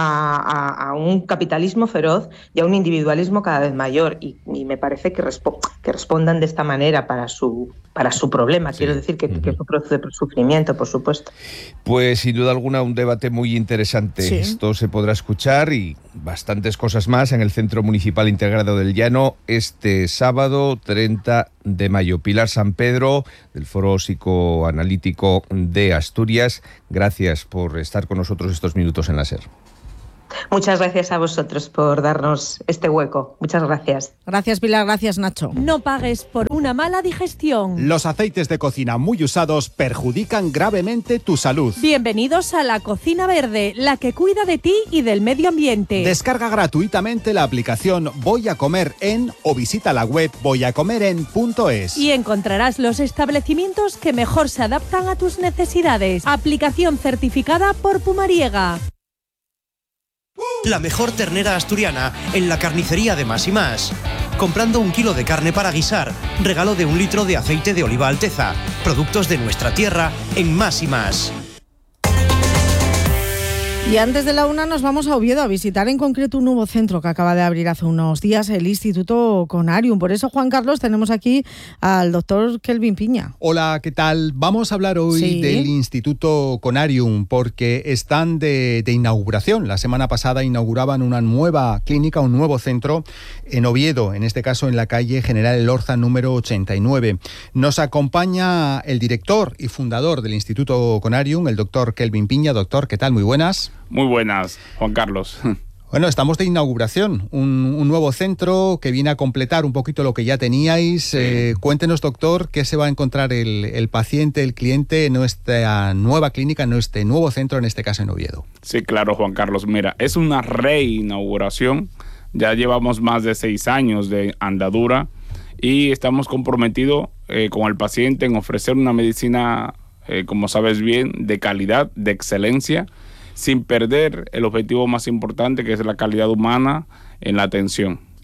a un capitalismo feroz y a un individualismo cada vez mayor, y me parece que respondan de esta manera para su problema. Sí. Quiero decir que eso produce sufrimiento, por supuesto. Pues sin duda alguna un debate muy interesante. Sí. Esto se podrá escuchar y bastantes cosas más en el Centro Municipal Integrado del Llano este sábado 30 de mayo. Pilar San Pedro, del Foro Psicoanalítico de Asturias, gracias por estar con nosotros estos minutos en la SER. Muchas gracias a vosotros por darnos este hueco. Muchas gracias. Gracias, Pilar. Gracias, Nacho. No pagues por una mala digestión. Los aceites de cocina muy usados perjudican gravemente tu salud. Bienvenidos a La Cocina Verde, la que cuida de ti y del medio ambiente. Descarga gratuitamente la aplicación Voy a Comer En o visita la web voyacomeren.es. Y encontrarás los establecimientos que mejor se adaptan a tus necesidades. Aplicación certificada por Pumariega. La mejor ternera asturiana en la carnicería de Más y Más. Comprando 1 kilo de carne para guisar, regalo de 1 litro de aceite de oliva Alteza. Productos de nuestra tierra en Más y Más. Y antes de la 1 nos vamos a Oviedo a visitar en concreto un nuevo centro que acaba de abrir hace unos días, el Instituto Conarium. Por eso, Juan Carlos, tenemos aquí al doctor Kelvin Piña. Hola, ¿qué tal? Vamos a hablar hoy del Instituto Conarium porque están de inauguración. La semana pasada inauguraban una nueva clínica, un nuevo centro en Oviedo, en este caso en la calle General Elorza número 89. Nos acompaña el director y fundador del Instituto Conarium, el doctor Kelvin Piña. Doctor, ¿qué tal? Muy buenas. Muy buenas, Juan Carlos. Bueno, estamos de inauguración, un nuevo centro que viene a completar un poquito lo que ya teníais. Cuéntenos, doctor, qué se va a encontrar el paciente, el cliente en nuestra nueva clínica, en este nuevo centro, en este caso en Oviedo. Sí, claro, Juan Carlos. Mira, es una reinauguración. Ya llevamos más de 6 años de andadura y estamos comprometidos con el paciente en ofrecer una medicina, como sabes bien, de calidad, de excelencia, sin perder el objetivo más importante, que es la calidad humana en la atención.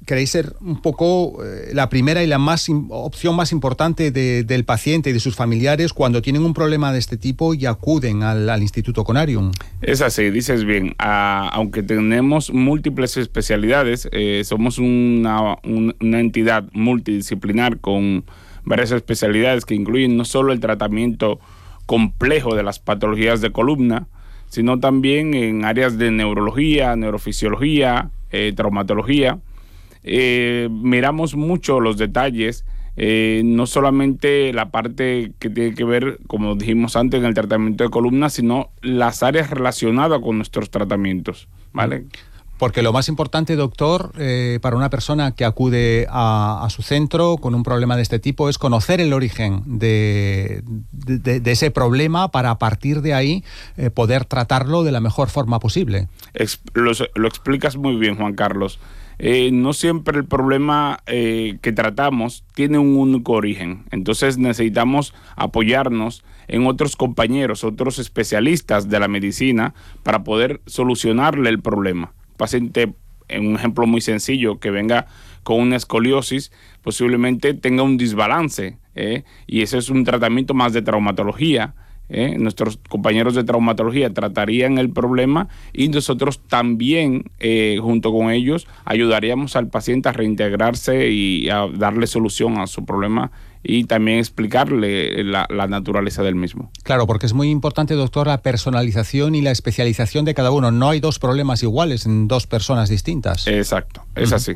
queréis ser un poco la primera y la opción más importante del paciente y de sus familiares cuando tienen un problema de este tipo y acuden al Instituto Conarium. Es así, dices bien. Aunque tenemos múltiples especialidades, somos una entidad multidisciplinar con varias especialidades que incluyen no solo el tratamiento complejo de las patologías de columna, sino también en áreas de neurología, neurofisiología, traumatología. Miramos mucho los detalles, no solamente la parte que tiene que ver, como dijimos antes, en el tratamiento de columna, sino las áreas relacionadas con nuestros tratamientos, ¿vale? Porque lo más importante, doctor, para una persona que acude a su centro con un problema de este tipo es conocer el origen de ese problema para a partir de ahí poder tratarlo de la mejor forma posible. Lo explicas muy bien, Juan Carlos. No siempre el problema que tratamos tiene un único origen. Entonces necesitamos apoyarnos en otros compañeros, otros especialistas de la medicina para poder solucionarle el problema. Paciente, en un ejemplo muy sencillo, que venga con una escoliosis, posiblemente tenga un desbalance, y ese es un tratamiento más de traumatología. Nuestros compañeros de traumatología tratarían el problema y nosotros también, junto con ellos, ayudaríamos al paciente a reintegrarse y a darle solución a su problema y también explicarle la naturaleza del mismo. Claro, porque es muy importante, doctor, la personalización y la especialización de cada uno. No hay dos problemas iguales en dos personas distintas. Exacto, es así.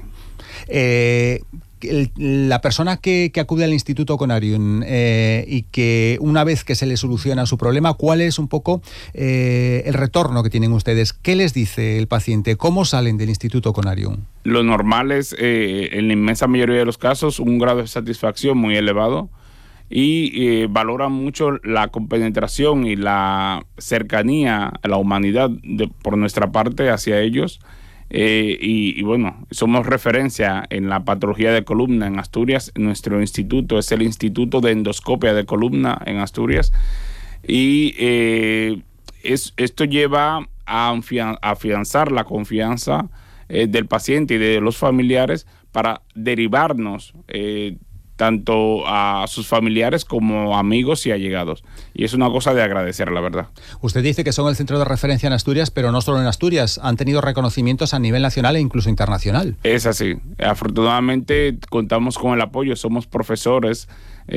La persona que acude al Instituto Conarium y que una vez que se le soluciona su problema, ¿cuál es un poco el retorno que tienen ustedes? ¿Qué les dice el paciente? ¿Cómo salen del Instituto Conarium? Lo normal es, en la inmensa mayoría de los casos, un grado de satisfacción muy elevado y valoran mucho la compenetración y la cercanía a la humanidad por nuestra parte hacia ellos. Y bueno, somos referencia en la patología de columna en Asturias. Nuestro instituto es el Instituto de Endoscopia de Columna en Asturias y esto lleva a afianzar la confianza del paciente y de los familiares para derivarnos tanto a sus familiares como amigos y allegados. Y es una cosa de agradecer, la verdad. Usted dice que son el centro de referencia en Asturias, pero no solo en Asturias. Han tenido reconocimientos a nivel nacional e incluso internacional. Es así. Afortunadamente contamos con el apoyo. Somos profesores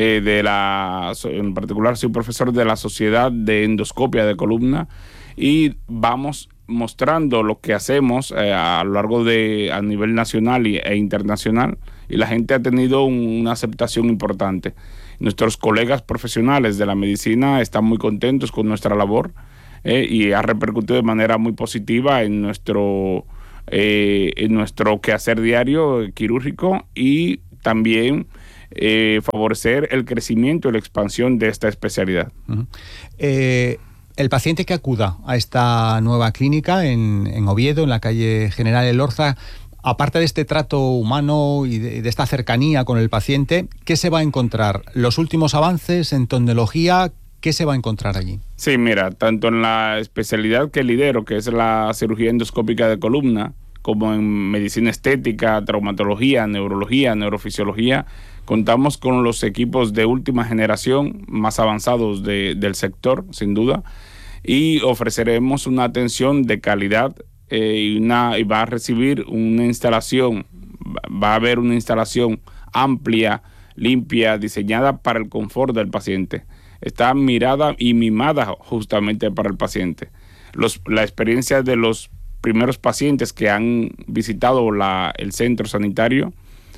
en particular soy profesor de la Sociedad de Endoscopia de Columna y vamos mostrando lo que hacemos a lo largo a nivel nacional e internacional, y la gente ha tenido una aceptación importante. Nuestros colegas profesionales de la medicina están muy contentos con nuestra labor y ha repercutido de manera muy positiva en nuestro quehacer diario quirúrgico y también favorecer el crecimiento y la expansión de esta especialidad. Uh-huh. El paciente que acuda a esta nueva clínica en Oviedo, en la calle General Elorza, aparte de este trato humano y de esta cercanía con el paciente, ¿qué se va a encontrar? ¿Los últimos avances en tecnología? ¿Qué se va a encontrar allí? Sí, mira, tanto en la especialidad que lidero, que es la cirugía endoscópica de columna, como en medicina estética, traumatología, neurología, neurofisiología, contamos con los equipos de última generación más avanzados del sector, sin duda, y ofreceremos una atención de calidad y va a recibir una instalación, va a haber una instalación amplia, limpia, diseñada para el confort del paciente. Está mirada y mimada justamente para el paciente. La experiencia de los primeros pacientes que han visitado el centro sanitario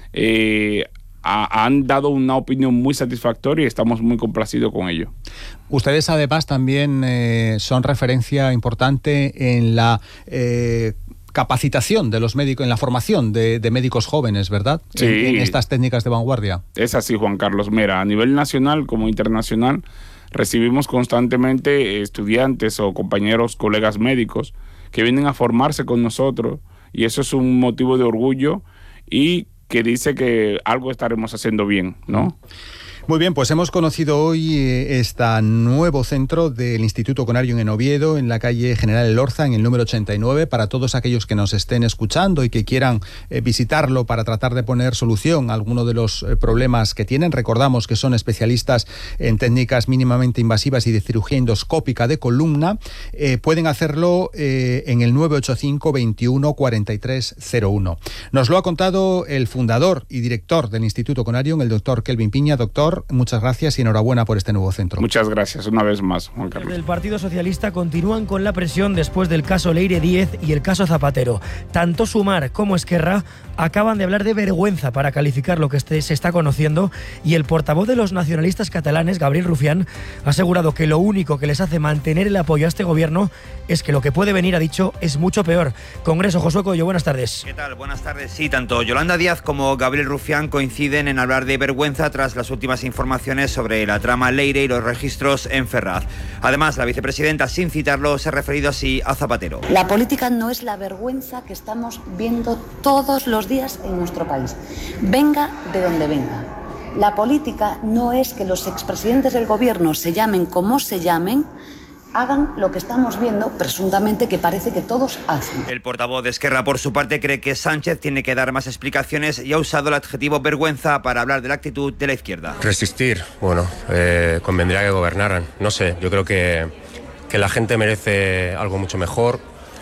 han dado una opinión muy satisfactoria y estamos muy complacidos con ello. Ustedes además también son referencia importante en la capacitación de los médicos, en la formación de médicos jóvenes, ¿verdad? Sí. En estas técnicas de vanguardia. Es así, Juan Carlos. Mira, a nivel nacional como internacional recibimos constantemente estudiantes o compañeros, colegas médicos que vienen a formarse con nosotros, y eso es un motivo de orgullo y que dice que algo estaremos haciendo bien, ¿no? Muy bien, pues hemos conocido hoy este nuevo centro del Instituto Conarium en Oviedo, en la calle General Elorza, en el número 89. Para todos aquellos que nos estén escuchando y que quieran visitarlo para tratar de poner solución a alguno de los problemas que tienen, recordamos que son especialistas en técnicas mínimamente invasivas y de cirugía endoscópica de columna. Pueden hacerlo en el 985 21 43 01. Nos lo ha contado el fundador y director del Instituto Conarium, el doctor Kelvin Piña. Doctor, muchas gracias y enhorabuena por este nuevo centro. Muchas gracias una vez más, Juan Carlos. El Partido Socialista continúan con la presión después del caso Leire Díez y el caso Zapatero. Tanto Sumar como Esquerra acaban de hablar de vergüenza para calificar lo que se está conociendo, y el portavoz de los nacionalistas catalanes, Gabriel Rufián, ha asegurado que lo único que les hace mantener el apoyo a este gobierno es que lo que puede venir, ha dicho, es mucho peor. Congreso, Josué Coello, buenas tardes. ¿Qué tal? Buenas tardes. Sí, tanto Yolanda Díaz como Gabriel Rufián coinciden en hablar de vergüenza tras las últimas informaciones sobre la trama Leire y los registros en Ferraz. Además, la vicepresidenta, sin citarlo, se ha referido así a Zapatero. La política no es la vergüenza que estamos viendo todos los días en nuestro país, venga de donde venga. La política no es que los expresidentes del gobierno, se llamen como se llamen, hagan lo que estamos viendo, presuntamente, que parece que todos hacen. El portavoz de Esquerra, por su parte, cree que Sánchez tiene que dar más explicaciones y ha usado el adjetivo vergüenza para hablar de la actitud de la izquierda. Resistir, bueno, convendría que gobernaran. No sé, yo creo que la gente merece algo mucho mejor.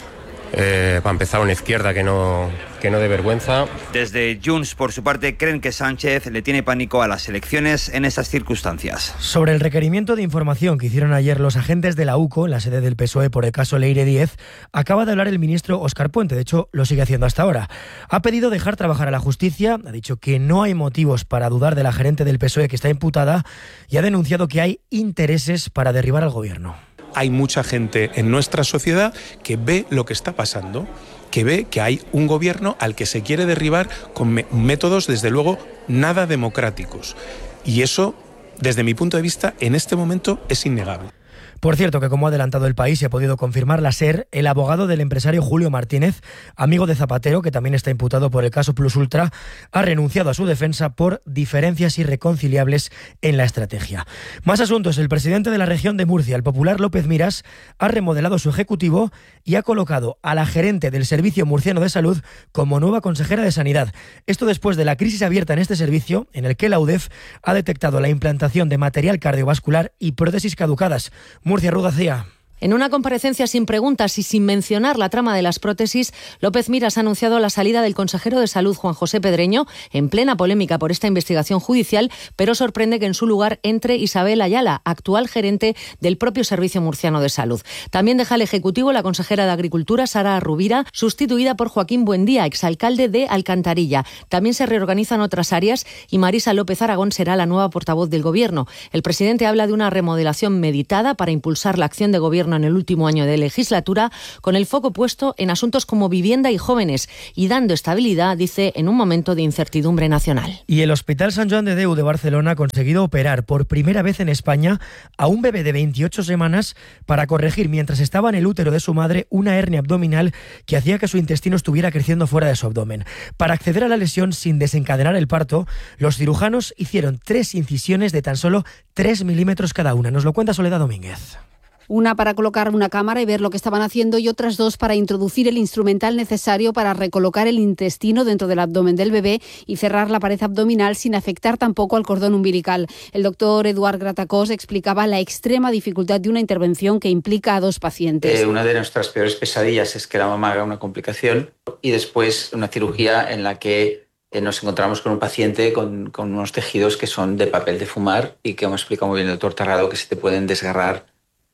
Para empezar, una izquierda que no dé vergüenza. Desde Junts, por su parte, creen que Sánchez le tiene pánico a las elecciones en esas circunstancias. Sobre el requerimiento de información que hicieron ayer los agentes de la UCO, en la sede del PSOE, por el caso Leire Díez, acaba de hablar el ministro Óscar Puente. De hecho, lo sigue haciendo hasta ahora. Ha pedido dejar trabajar a la justicia, ha dicho que no hay motivos para dudar de la gerente del PSOE que está imputada, y ha denunciado que hay intereses para derribar al gobierno. Hay mucha gente en nuestra sociedad que ve lo que está pasando, que ve que hay un gobierno al que se quiere derribar con métodos, desde luego, nada democráticos. Y eso, desde mi punto de vista, en este momento es innegable. Por cierto, que como ha adelantado El País y ha podido confirmar la SER, el abogado del empresario Julio Martínez, amigo de Zapatero, que también está imputado por el caso Plus Ultra, ha renunciado a su defensa por diferencias irreconciliables en la estrategia. Más asuntos. El presidente de la región de Murcia, el popular López Miras, ha remodelado su ejecutivo y ha colocado a la gerente del Servicio Murciano de Salud como nueva consejera de Sanidad. Esto después de la crisis abierta en este servicio, en el que la UDEF ha detectado la implantación de material cardiovascular y prótesis caducadas. Murcia, Ruth García. En una comparecencia sin preguntas y sin mencionar la trama de las prótesis, López Miras ha anunciado la salida del consejero de Salud, Juan José Pedreño, en plena polémica por esta investigación judicial, pero sorprende que en su lugar entre Isabel Ayala, actual gerente del propio Servicio Murciano de Salud. También deja el Ejecutivo la consejera de Agricultura, Sara Rubira, sustituida por Joaquín Buendía, exalcalde de Alcantarilla. También se reorganizan otras áreas y Marisa López Aragón será la nueva portavoz del Gobierno. El presidente habla de una remodelación meditada para impulsar la acción de Gobierno en el último año de legislatura, con el foco puesto en asuntos como vivienda y jóvenes, y dando estabilidad, dice, en un momento de incertidumbre nacional. Y el Hospital Sant Joan de Déu de Barcelona ha conseguido operar por primera vez en España a un bebé de 28 semanas para corregir, mientras estaba en el útero de su madre, una hernia abdominal que hacía que su intestino estuviera creciendo fuera de su abdomen. Para acceder a la lesión sin desencadenar el parto, los cirujanos hicieron 3 incisiones de tan solo 3 milímetros cada una. Nos lo cuenta Soledad Domínguez. Una para colocar una cámara y ver lo que estaban haciendo, y otras 2 para introducir el instrumental necesario para recolocar el intestino dentro del abdomen del bebé y cerrar la pared abdominal sin afectar tampoco al cordón umbilical. El doctor Eduard Gratacós explicaba la extrema dificultad de una intervención que implica a 2 pacientes. Una de nuestras peores pesadillas es que la mamá haga una complicación y después una cirugía en la que nos encontramos con un paciente con unos tejidos que son de papel de fumar y que, como explica muy bien el doctor Tarrado, que se te pueden desgarrar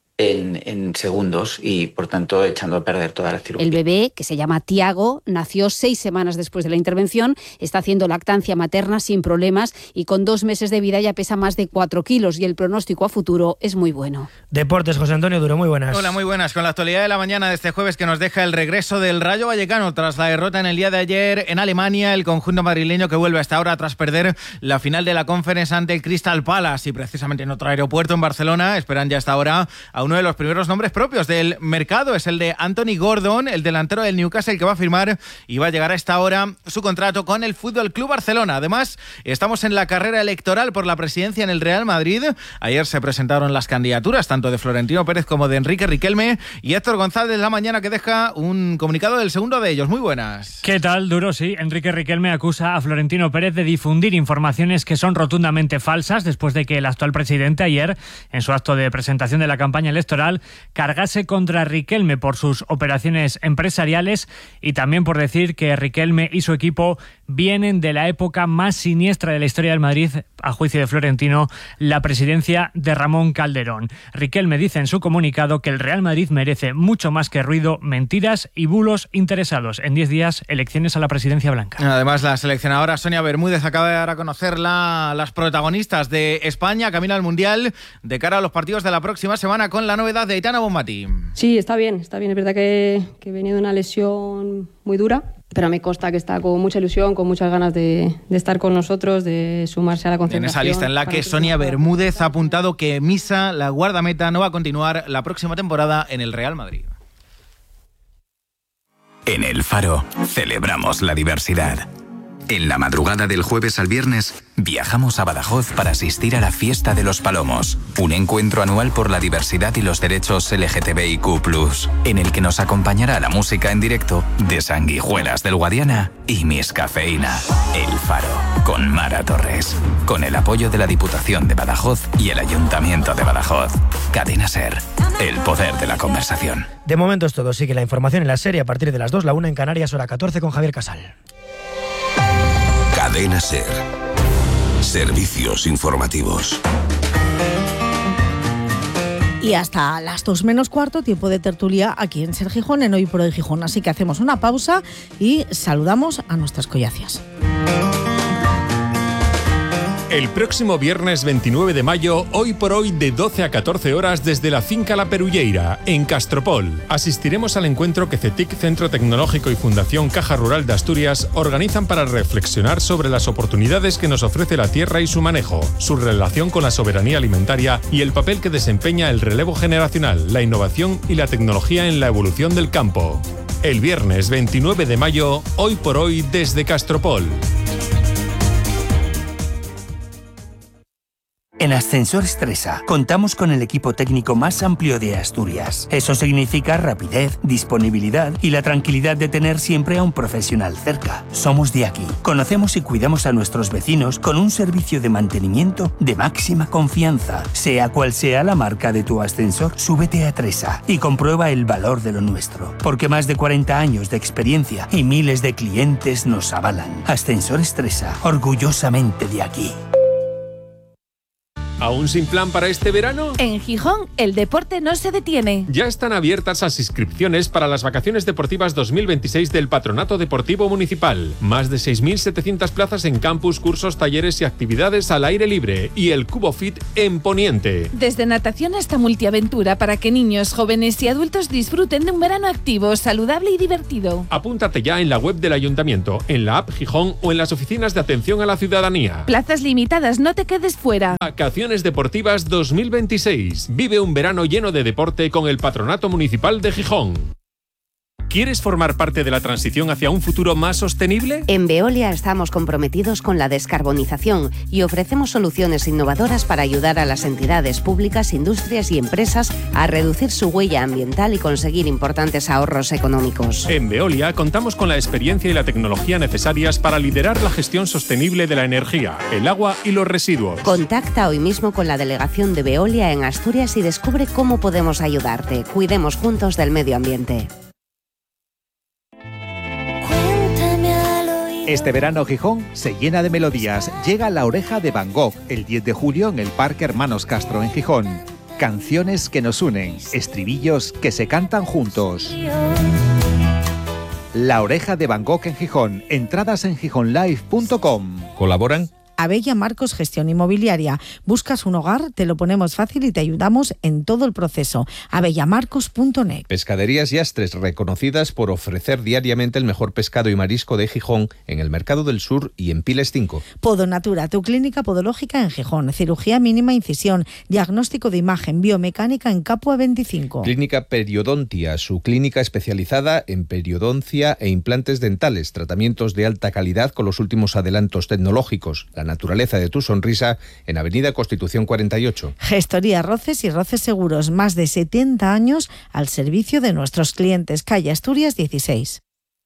en segundos y, por tanto, echando a perder toda la cirugía. El bebé, que se llama Tiago, nació 6 semanas después de la intervención, está haciendo lactancia materna sin problemas y con 2 meses de vida ya pesa más de 4 kilos y el pronóstico a futuro es muy bueno. Deportes, José Antonio Duro, muy buenas. Hola, muy buenas. Con la actualidad de la mañana de este jueves, que nos deja el regreso del Rayo Vallecano tras la derrota en el día de ayer en Alemania. El conjunto madrileño que vuelve hasta ahora tras perder la final de la Conference ante el Crystal Palace, y precisamente en otro aeropuerto en Barcelona esperan ya hasta ahora a uno de los primeros nombres propios del mercado. Es el de Anthony Gordon, el delantero del Newcastle, que va a firmar y va a llegar a esta hora su contrato con el Fútbol Club Barcelona. Además, estamos en la carrera electoral por la presidencia en el Real Madrid. Ayer se presentaron las candidaturas tanto de Florentino Pérez como de Enrique Riquelme, y Héctor González La Mañana, que deja un comunicado del segundo de ellos. Muy buenas. ¿Qué tal, Duro? Sí, Enrique Riquelme acusa a Florentino Pérez de difundir informaciones que son rotundamente falsas después de que el actual presidente ayer, en su acto de presentación de la campaña electoral, cargase contra Riquelme por sus operaciones empresariales y también por decir que Riquelme y su equipo vienen de la época más siniestra de la historia del Madrid, a juicio de Florentino, la presidencia de Ramón Calderón. Riquelme dice en su comunicado que el Real Madrid merece mucho más que ruido, mentiras y bulos interesados. En 10 días, elecciones a la presidencia blanca. Además, la seleccionadora Sonia Bermúdez acaba de dar a conocer las protagonistas de España camino al Mundial de cara a los partidos de la próxima semana, con la novedad de Aitana Bonmatí. Sí, está bien. Es verdad que venía de una lesión muy dura, pero me consta que está con mucha ilusión, con muchas ganas de estar con nosotros, de sumarse a la concentración. En esa lista en la que Sonia Bermúdez ha apuntado que Misa, la guardameta, no va a continuar la próxima temporada en el Real Madrid. En El Faro celebramos la diversidad. En la madrugada del jueves al viernes viajamos a Badajoz para asistir a la Fiesta de los Palomos, un encuentro anual por la diversidad y los derechos LGTBIQ+, en el que nos acompañará la música en directo de Sanguijuelas del Guadiana y Miss Cafeína. El Faro, con Mara Torres, con el apoyo de la Diputación de Badajoz y el Ayuntamiento de Badajoz. Cadena SER, el poder de la conversación. De momento es todo. Sigue la información en la serie a partir de las 2, la 1 en Canarias, hora 14 con Javier Casal. Cadena SER. Servicios informativos. Y hasta las 2 menos cuarto, tiempo de tertulia aquí en Ser Gijón, en Hoy por Hoy Gijón. Así que hacemos una pausa y saludamos a nuestras collacias. El próximo viernes 29 de mayo, Hoy por Hoy, de 12 a 14 horas desde la Finca La Perulleira, en Castropol. Asistiremos al encuentro que CETIC, Centro Tecnológico y Fundación Caja Rural de Asturias organizan para reflexionar sobre las oportunidades que nos ofrece la tierra y su manejo, su relación con la soberanía alimentaria y el papel que desempeña el relevo generacional, la innovación y la tecnología en la evolución del campo. El viernes 29 de mayo, Hoy por Hoy, desde Castropol. En Ascensores Tresa contamos con el equipo técnico más amplio de Asturias. Eso significa rapidez, disponibilidad y la tranquilidad de tener siempre a un profesional cerca. Somos de aquí. Conocemos y cuidamos a nuestros vecinos con un servicio de mantenimiento de máxima confianza. Sea cual sea la marca de tu ascensor, súbete a Tresa y comprueba el valor de lo nuestro. Porque más de 40 años de experiencia y miles de clientes nos avalan. Ascensores Tresa, orgullosamente de aquí. ¿Aún sin plan para este verano? En Gijón, el deporte no se detiene. Ya están abiertas las inscripciones para las vacaciones deportivas 2026 del Patronato Deportivo Municipal. Más de 6.700 plazas en campus, cursos, talleres y actividades al aire libre. Y el Cubo Fit en Poniente. Desde natación hasta multiaventura para que niños, jóvenes y adultos disfruten de un verano activo, saludable y divertido. Apúntate ya en la web del Ayuntamiento, en la app Gijón o en las oficinas de atención a la ciudadanía. Plazas limitadas, no te quedes fuera. Vacaciones Deportivas 2026. Vive un verano lleno de deporte con el Patronato Municipal de Gijón. ¿Quieres formar parte de la transición hacia un futuro más sostenible? En Veolia estamos comprometidos con la descarbonización y ofrecemos soluciones innovadoras para ayudar a las entidades públicas, industrias y empresas a reducir su huella ambiental y conseguir importantes ahorros económicos. En Veolia contamos con la experiencia y la tecnología necesarias para liderar la gestión sostenible de la energía, el agua y los residuos. Contacta hoy mismo con la delegación de Veolia en Asturias y descubre cómo podemos ayudarte. Cuidemos juntos del medio ambiente. Este verano Gijón se llena de melodías. Llega La Oreja de Van Gogh el 10 de julio en el Parque Hermanos Castro en Gijón. Canciones que nos unen, estribillos que se cantan juntos. La Oreja de Van Gogh en Gijón. Entradas en gijonlive.com. Colaboran Abella Marcos Gestión Inmobiliaria. ¿Buscas un hogar? Te lo ponemos fácil y te ayudamos en todo el proceso. abellamarcos.net. Pescaderías Yastres, reconocidas por ofrecer diariamente el mejor pescado y marisco de Gijón en el Mercado del Sur y en Piles 5. Podonatura, tu clínica podológica en Gijón. Cirugía mínima incisión, diagnóstico de imagen, biomecánica en Capua 25. Clínica Periodontia, su clínica especializada en periodoncia e implantes dentales, tratamientos de alta calidad con los últimos adelantos tecnológicos. La naturaleza de tu sonrisa en Avenida Constitución 48. Gestoría Roces y Roces Seguros, más de 70 años al servicio de nuestros clientes. Calle Asturias 16.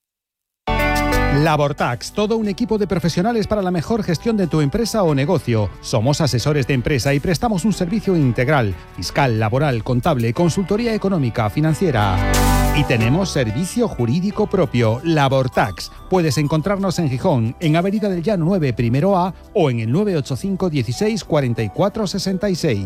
Labortax, todo un equipo de profesionales para la mejor gestión de tu empresa o negocio. Somos asesores de empresa y prestamos un servicio integral, fiscal, laboral, contable, consultoría económica, financiera. Y tenemos servicio jurídico propio, Labortax. Puedes encontrarnos en Gijón, en Avenida del Llano 9, primero A, o en el 985 16 44 66.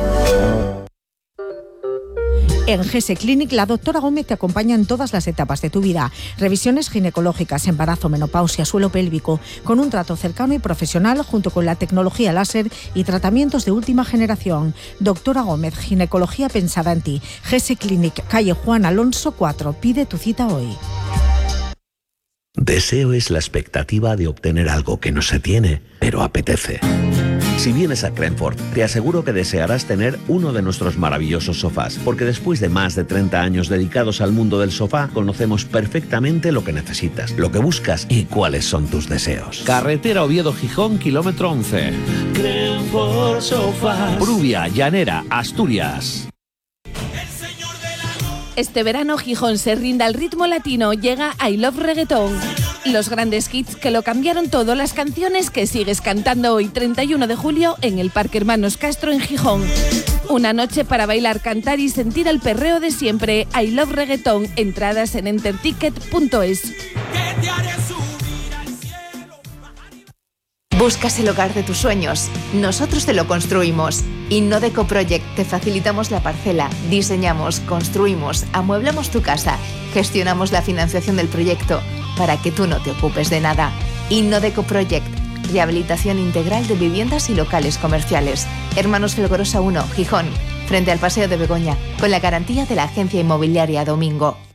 En GESE Clinic, la doctora Gómez te acompaña en todas las etapas de tu vida. Revisiones ginecológicas, embarazo, menopausia, suelo pélvico, con un trato cercano y profesional junto con la tecnología láser y tratamientos de última generación. Doctora Gómez, ginecología pensada en ti. GESE Clinic, calle Juan Alonso 4. Pide tu cita hoy. Deseo es la expectativa de obtener algo que no se tiene, pero apetece. Si vienes a Crenford, te aseguro que desearás tener uno de nuestros maravillosos sofás, porque después de más de 30 años dedicados al mundo del sofá, conocemos perfectamente lo que necesitas, lo que buscas y cuáles son tus deseos. Carretera Oviedo-Gijón, kilómetro 11. Crenford Sofás. Prubia, Llanera, Asturias. Este verano Gijón se rinde al ritmo latino, llega I Love Reggaeton. Los grandes hits que lo cambiaron todo, las canciones que sigues cantando hoy, 31 de julio, en el Parque Hermanos Castro en Gijón. Una noche para bailar, cantar y sentir el perreo de siempre. I Love Reggaeton, entradas en enterticket.es. ¿Buscas el hogar de tus sueños? Nosotros te lo construimos. Innodeco Project, te facilitamos la parcela, diseñamos, construimos, amueblamos tu casa, gestionamos la financiación del proyecto para que tú no te ocupes de nada. Innodeco Project, rehabilitación integral de viviendas y locales comerciales. Hermanos Felgorosa 1, Gijón, frente al Paseo de Begoña, con la garantía de la agencia inmobiliaria Domingo.